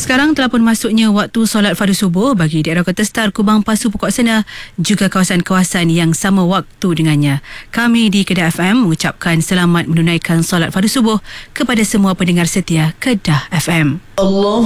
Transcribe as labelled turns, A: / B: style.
A: Sekarang telah pun masuknya waktu solat fardu subuh bagi daerah Kota Star, Kubang, Pasu, Pokok Sena, juga kawasan-kawasan yang sama waktu dengannya. Kami di Kedah FM mengucapkan selamat menunaikan solat fardu subuh kepada semua pendengar setia Kedah FM.
B: Allah